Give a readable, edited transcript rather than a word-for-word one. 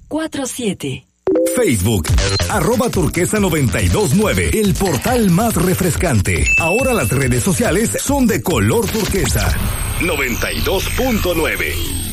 917. Facebook, @turquesa929, el portal más refrescante. Ahora las redes sociales son de color turquesa. 92.9.